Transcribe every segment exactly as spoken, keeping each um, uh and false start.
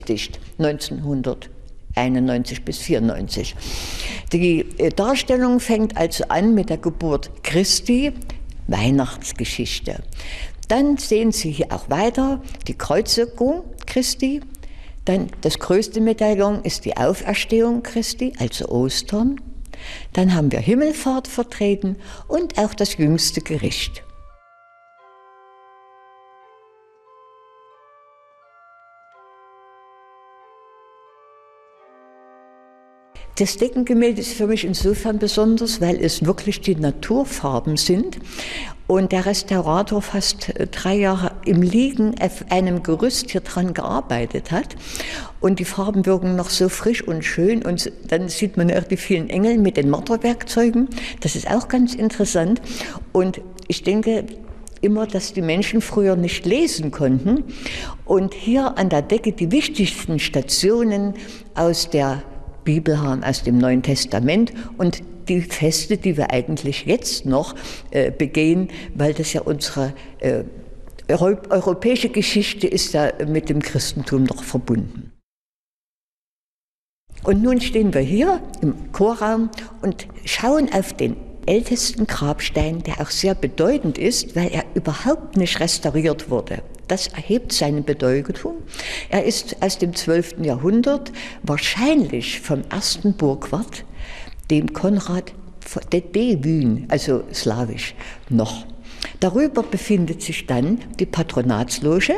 neunzehnhunderteinundneunzig bis vierundneunzig. Die Darstellung fängt also an mit der Geburt Christi, Weihnachtsgeschichte. Dann sehen Sie hier auch weiter die Kreuzigung Christi. Dann das größte Medaillon ist die Auferstehung Christi, also Ostern. Dann haben wir Himmelfahrt vertreten und auch das jüngste Gericht. Das Deckengemälde ist für mich insofern besonders, weil es wirklich die Naturfarben sind und der Restaurator fast drei Jahre im Liegen auf einem Gerüst hier dran gearbeitet hat und die Farben wirken noch so frisch und schön und dann sieht man auch die vielen Engel mit den Marterwerkzeugen. Das ist auch ganz interessant und ich denke immer, dass die Menschen früher nicht lesen konnten und hier an der Decke die wichtigsten Stationen aus der Bibel haben, aus dem Neuen Testament und die Feste, die wir eigentlich jetzt noch äh, begehen, weil das ja unsere äh, europäische Geschichte ist ja mit dem Christentum noch verbunden. Und nun stehen wir hier im Chorraum und schauen auf den ältesten Grabstein, der auch sehr bedeutend ist, weil er überhaupt nicht restauriert wurde. Das erhebt seine Bedeutung. Er ist aus dem zwölften Jahrhundert, wahrscheinlich vom ersten Burgwart, dem Konrad de Dewyn, also slawisch, noch. Darüber befindet sich dann die Patronatsloge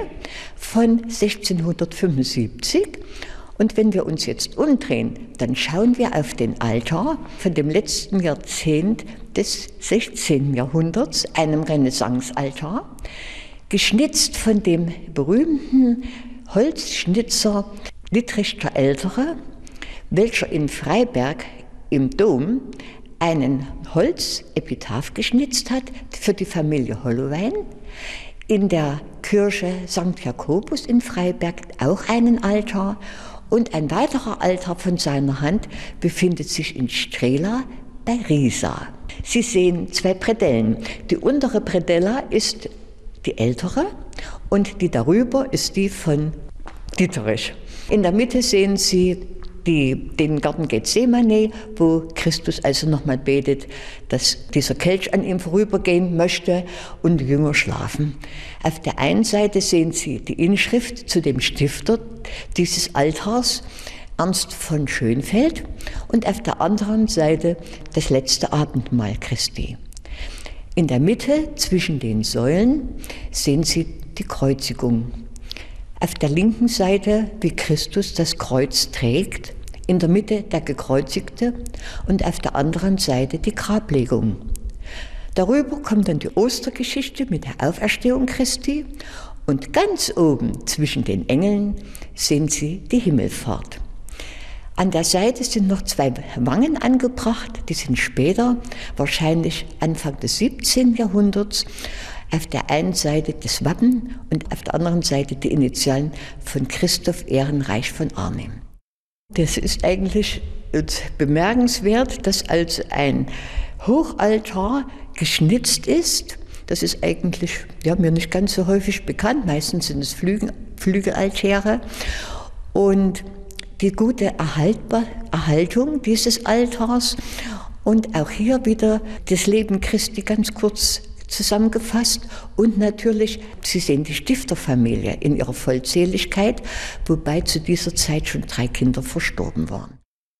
von sechzehnhundertfünfundsiebzig. Und wenn wir uns jetzt umdrehen, dann schauen wir auf den Altar von dem letzten Jahrzehnt des sechzehnten Jahrhunderts, einem Renaissance-Altar, geschnitzt von dem berühmten Holzschnitzer Dietrich der Ältere, welcher in Freiberg im Dom einen Holzepitaph geschnitzt hat für die Familie Hollowein, in der Kirche Sankt Jakobus in Freiberg auch einen Altar und ein weiterer Altar von seiner Hand befindet sich in Strehla bei Riesa. Sie sehen zwei Predellen. Die untere Predella ist die ältere und die darüber ist die von Dieterich. In der Mitte sehen Sie die, den Garten Gethsemane, wo Christus also nochmal betet, dass dieser Kelch an ihm vorübergehen möchte und die Jünger schlafen. Auf der einen Seite sehen Sie die Inschrift zu dem Stifter dieses Altars, Ernst von Schönfeld, und auf der anderen Seite das letzte Abendmahl Christi. In der Mitte zwischen den Säulen sehen Sie die Kreuzigung. Auf der linken Seite, wie Christus das Kreuz trägt, in der Mitte der Gekreuzigte und auf der anderen Seite die Grablegung. Darüber kommt dann die Ostergeschichte mit der Auferstehung Christi und ganz oben zwischen den Engeln sehen Sie die Himmelfahrt. An der Seite sind noch zwei Wangen angebracht, die sind später, wahrscheinlich Anfang des siebzehnten Jahrhunderts, auf der einen Seite das Wappen und auf der anderen Seite die Initialen von Christoph Ehrenreich von Arnim. Das ist eigentlich bemerkenswert, dass also ein Hochaltar geschnitzt ist. Das ist eigentlich ja, mir nicht ganz so häufig bekannt, meistens sind es Flügel, Flügelaltäre. Und die gute Erhaltbar, Erhaltung dieses Altars und auch hier wieder das Leben Christi ganz kurz zusammengefasst und natürlich, Sie sehen die Stifterfamilie in ihrer Vollzähligkeit, wobei zu dieser Zeit schon drei Kinder verstorben waren.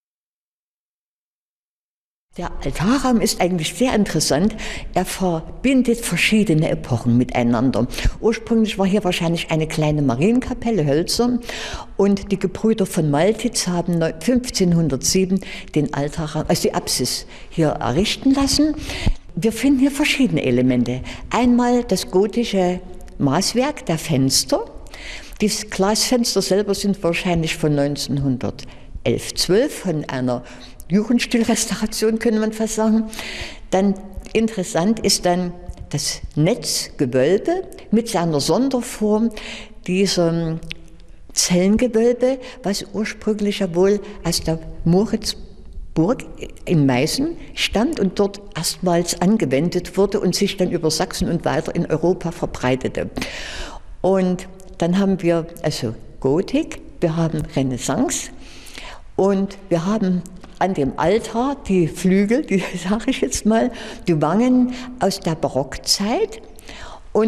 Der Altarraum ist eigentlich sehr interessant. Er verbindet verschiedene Epochen miteinander. Ursprünglich war hier wahrscheinlich eine kleine Marienkapelle, hölzern, und die Gebrüder von Maltitz haben fünfzehnhundertsieben den Altarraum, also die Apsis, hier errichten lassen. Wir finden hier verschiedene Elemente. Einmal das gotische Maßwerk der Fenster. Die Glasfenster selber sind wahrscheinlich von neunzehnhundertelf, zwölf, von einer Jugendstilrestauration, könnte man fast sagen. Dann interessant ist dann das Netzgewölbe mit seiner Sonderform, diesem Zellengewölbe, was ursprünglich ja wohl aus der Moritzburg in Meißen stammt und dort erstmals angewendet wurde und sich dann über Sachsen und weiter in Europa verbreitete. Und dann haben wir also Gotik, wir haben Renaissance und wir haben an dem Altar die Flügel, die sage ich jetzt mal, die Wangen aus der Barockzeit.